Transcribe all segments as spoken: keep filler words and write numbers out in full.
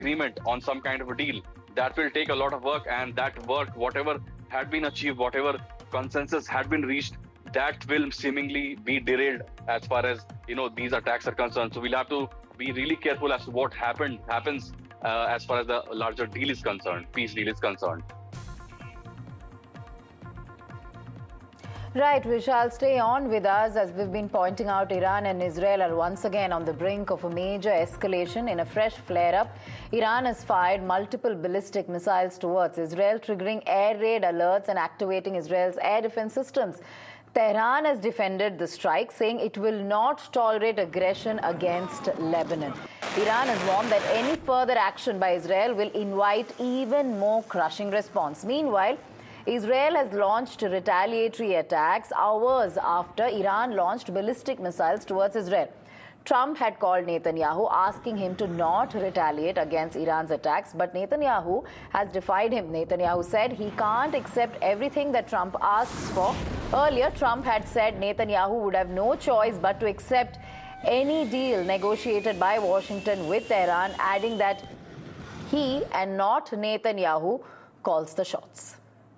agreement on some kind of a deal. That will take a lot of work, and that work, whatever had been achieved, whatever consensus had been reached, that will seemingly be derailed as far as, you know, these attacks are concerned. So we'll have to be really careful as to what happened happens uh, as far as the larger deal is concerned, peace deal is concerned. Right, Vishal, stay on with us. As we've been pointing out, Iran and Israel are once again on the brink of a major escalation. In a fresh flare-up, Iran has fired multiple ballistic missiles towards Israel, triggering air raid alerts and activating Israel's air defense systems. Tehran has defended the strike, saying it will not tolerate aggression against Lebanon. Iran has warned that any further action by Israel will invite even more crushing response. Meanwhile, Israel has launched retaliatory attacks hours after Iran launched ballistic missiles towards Israel. Trump had called Netanyahu, asking him to not retaliate against Iran's attacks, but Netanyahu has defied him. Netanyahu said he can't accept everything that Trump asks for. Earlier, Trump had said Netanyahu would have no choice but to accept any deal negotiated by Washington with Tehran, adding that he and not Netanyahu calls the shots.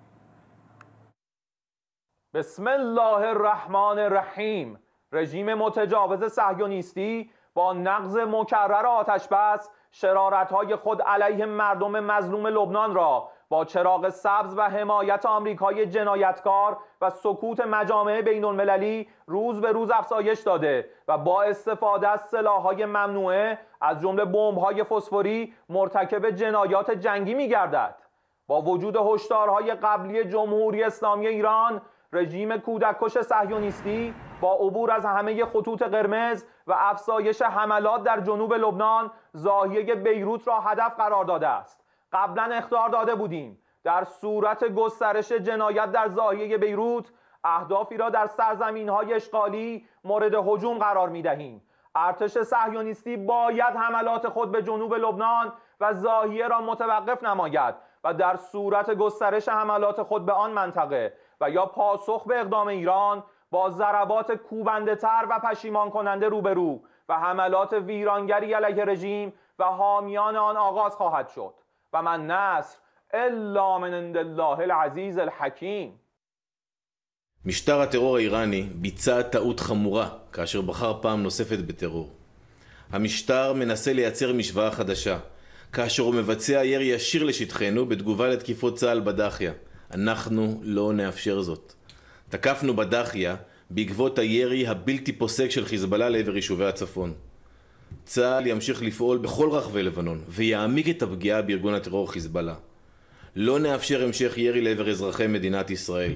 بسم الله الرحمن الرحیم. رژیم متجاوز صهیونیستی با نقض مکرر آتش بس شرارت‌های خود علیه مردم مظلوم لبنان را با چراغ سبز و حمایت آمریکای جنایتکار و سکوت مجامع بین‌المللی روز به روز افزایش داده و با استفاده از سلاح‌های ممنوعه از جمله بمب‌های فسفوری مرتکب جنایات جنگی می‌گردد. با وجود هشدارهای قبلی جمهوری اسلامی ایران، رژیم کودککش صهیونیستی با عبور از همه خطوط قرمز و افزایش حملات در جنوب لبنان ضاحیه بیروت را هدف قرار داده است. قبلا اخطار داده بودیم در صورت گسترش جنایت در ضاحیه بیروت اهدافی را در سرزمین‌های اشغالی مورد هجوم قرار می‌دهیم. ارتش صهیونیستی باید حملات خود به جنوب لبنان و ضاحیه را متوقف نماید و در صورت گسترش حملات خود به آن منطقه و یا پاسخ به اقدام ایران با ضربات کوبنده تر و پشیمان کننده روبرو و حملات ویرانگری علیه رژیم و حامیان آن آغاز خواهد شد و من نصر الا من عند الله العزیز الحکیم. משטר הטרור האיראני ביצע טעות חמורה כאשר בחר פעם נוספת בטרור. המשטר מנסה לייצר משוואה חדשה, כאשר הוא מבצע ירי ישיר לשטחנו בתגובה לתקיפות צה"ל בדחיה. אנחנו לא נאפשר זאת. תקפנו בדחיה בעקבות הירי הבלתי פוסק של חיזבאללה לעבר יישובי הצפון. צה"ל ימשיך לפעול בכל רחבי לבנון ויעמיק את הפגיעה בארגון הטרור חיזבאללה. לא נאפשר המשך ירי לעבר אזרחי מדינת ישראל.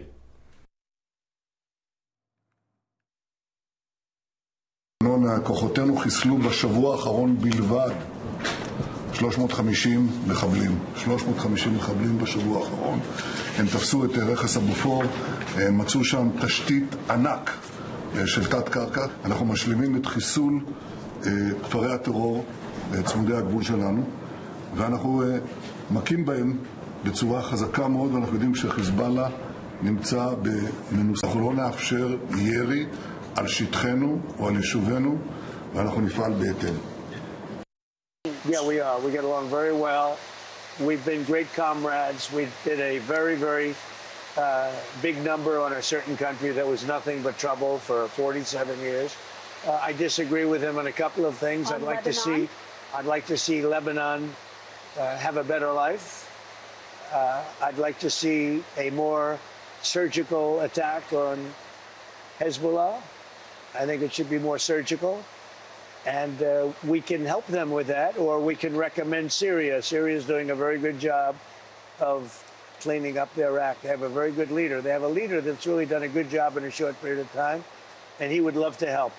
כוחותינו חיסלו בשבוע האחרון בלבד שלוש מאות וחמישים מחבלים, שלוש מאות וחמישים מחבלים בשבוע האחרון. הם תפסו את רכס הבופור, מצאו שם תשתית ענק של תת קרקע. אנחנו משלימים את חיסול כפרי הטרור בצמודי הגבול שלנו, ואנחנו מכים בהם בצורה חזקה מאוד, ואנחנו יודעים שחיזבאללה נמצא במנוס. אנחנו לא נאפשר ירי על שטחנו או על יישובינו, ואנחנו נפעל בהתאם. Yeah, we are. We get along very well. We've been great comrades. We did a very, very uh, big number on a certain country that was nothing but trouble for forty-seven years. Uh, I disagree with him on a couple of things. On I'd like Lebanon? to see, I'd like to see Lebanon uh, have a better life. Uh, I'd like to see a more surgical attack on Hezbollah. I think it should be more surgical. And uh, we can help them with that, or we can recommend Syria. Syria is doing a very good job of cleaning up their act. They have a very good leader. They have a leader that's really done a good job in a short period of time, and he would love to help.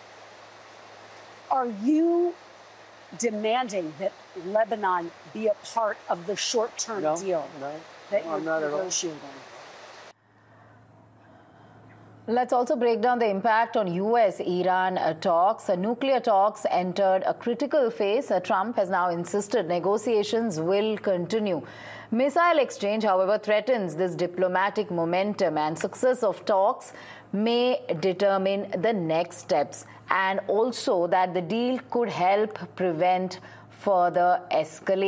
Are you demanding that Lebanon be a part of the short-term no, deal no, that no, you're I'm not negotiating? At all. Let's also break down the impact on U S Iran talks. Nuclear talks entered a critical phase. Trump has now insisted negotiations will continue. Missile exchange, however, threatens this diplomatic momentum, and success of talks may determine the next steps, and also that the deal could help prevent further escalation.